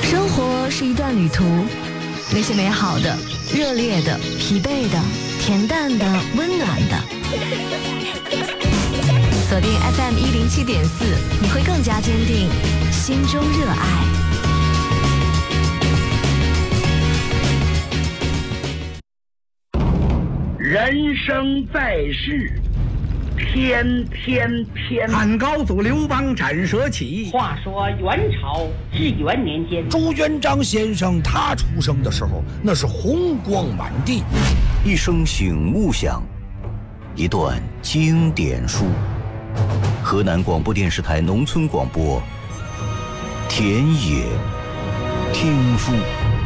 生活是一段旅途，那些美好的、热烈的、疲惫的、恬淡的、温暖的。锁定 FM107.4，你会更加坚定心中热爱。 人生在世，天天偏。 汉高祖刘邦斩蛇起。 话说元朝至元年间， 朱元璋先生他出生的时候，那是红光满地。 一声醒悟响，一段经典书。河南广播电视台农村广播，田野听书。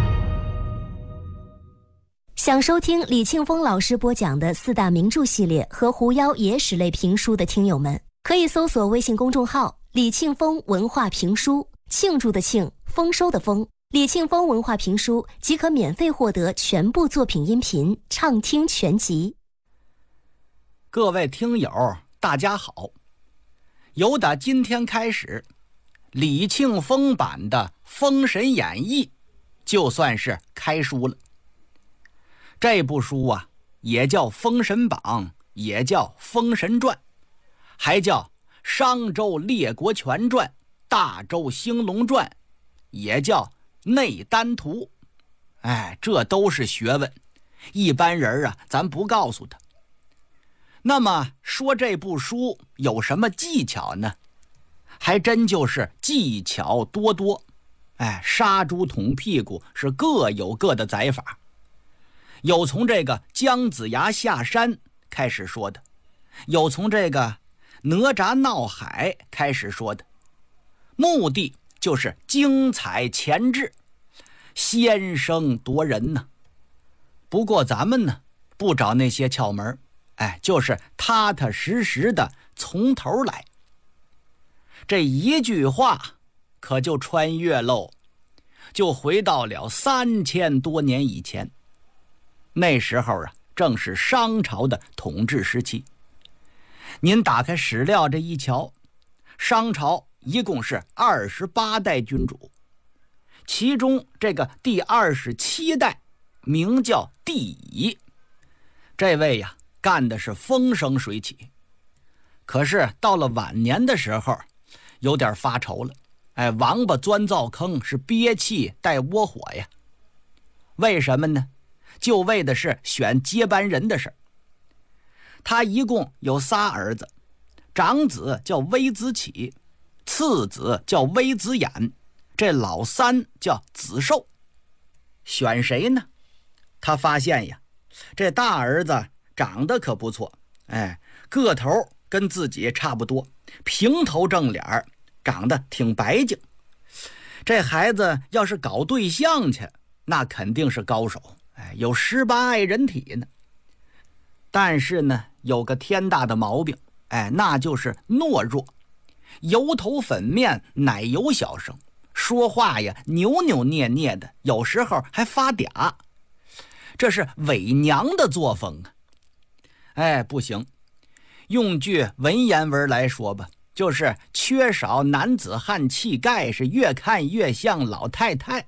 想收听李庆峰老师播讲的四大名著系列和狐妖野史类评书的听友们，可以搜索微信公众号李庆峰文化评书，庆祝的庆，丰收的丰，李庆峰文化评书即可免费获得全部作品音频畅听全集。 各位听友大家好，由打今天开始，李庆峰版的《封神演义》就算是开书了。这部书啊，也叫《封神榜》，也叫《封神传》，还叫《商周列国全传》、《大周兴隆传》，也叫《内丹图》。这都是学问，一般人啊，咱不告诉他。那么说这部书有什么技巧呢？还真就是技巧多多。杀猪捅屁股是各有各的宰法。有从这个姜子牙下山开始说的，有从这个哪吒闹海开始说的，目的就是精彩前置，先声夺人呢。不过咱们呢，不找那些窍门，就是踏踏实实的从头来。这一句话可就穿越喽，就回到了3000多年以前。那时候啊，正是商朝的统治时期。您打开史料这一瞧，商朝一共是28代君主，其中这个第27代名叫帝乙，这位呀干的是风生水起。可是到了晚年的时候，有点发愁了。王八钻灶坑，是憋气带窝火呀。为什么呢？就为的是选接班人的事儿。他一共有仨儿子，长子叫微子启，次子叫微子衍，这老三叫子寿。选谁呢？他发现呀，这大儿子长得可不错，个头跟自己差不多，平头正脸，长得挺白净。这孩子要是搞对象去，那肯定是高手，有18爱人体呢。但是呢，有个天大的毛病，那就是懦弱，油头粉面，奶油小生，说话呀扭扭捏捏的，有时候还发嗲，这是伪娘的作风啊。不行，用句文言文来说吧，就是缺少男子汉气概，是越看越像老太太。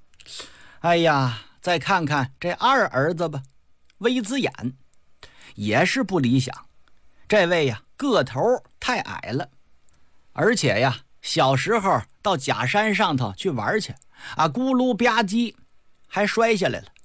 再看看这二儿子吧，微子衍也是不理想。这位呀，个头太矮了，而且呀，小时候到假山上头去玩去，咕噜吧唧还摔下来了。